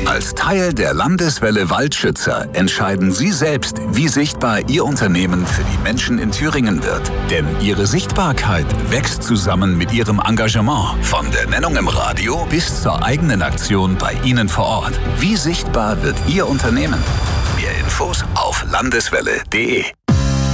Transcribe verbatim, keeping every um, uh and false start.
Als Teil der Landeswelle Waldschützer entscheiden Sie selbst, wie sichtbar Ihr Unternehmen für die Menschen in Thüringen wird. Denn Ihre Sichtbarkeit wächst zusammen mit Ihrem Engagement. Von der Nennung im Radio bis zur eigenen Aktion bei Ihnen vor Ort. Wie sichtbar wird Ihr Unternehmen? Mehr Infos auf landeswelle punkt de.